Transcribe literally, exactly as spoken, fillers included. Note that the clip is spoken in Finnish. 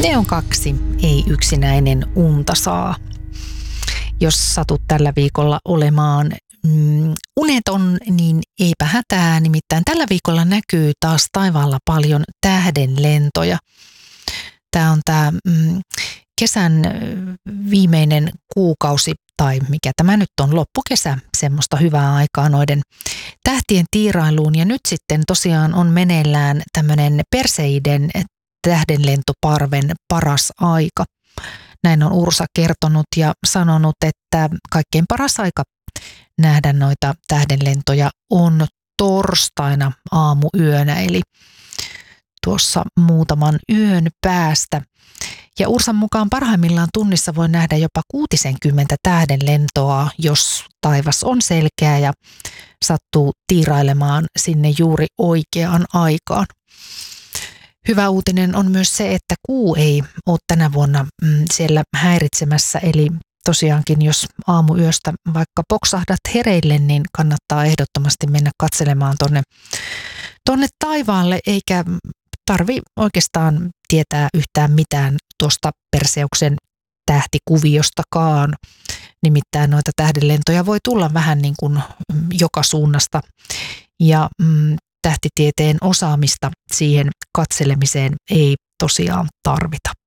Ne on kaksi, ei yksinäinen unta saa. Jos satut tällä viikolla olemaan mm, uneton, niin eipä hätää. Nimittäin tällä viikolla näkyy taas taivaalla paljon tähdenlentoja. Tämä on tämä mm, kesän viimeinen kuukausi, tai mikä tämä nyt on, loppukesä, semmoista hyvää aikaa noiden tähtien tiirailuun. Ja nyt sitten tosiaan on meneillään tämmöinen Perseiden tähdenlentoparven paras aika. Näin on Ursa kertonut ja sanonut, että kaikkein paras aika nähdä noita tähdenlentoja on torstaina aamuyönä, eli tuossa muutaman yön päästä. Ja Ursan mukaan parhaimmillaan tunnissa voi nähdä jopa kuusikymmentä tähdenlentoa, jos taivas on selkeä ja sattuu tiirailemaan sinne juuri oikeaan aikaan. Hyvä uutinen on myös se, että kuu ei ole tänä vuonna siellä häiritsemässä, eli tosiaankin jos aamuyöstä vaikka poksahdat hereille, niin kannattaa ehdottomasti mennä katselemaan tonne, tonne taivaalle, eikä tarvi oikeastaan tietää yhtään mitään tuosta Perseuksen tähtikuviostakaan. Nimittäin noita tähdenlentoja voi tulla vähän niin kuin joka suunnasta ja mm, tähtitieteen osaamista siihen katselemiseen ei tosiaan tarvita.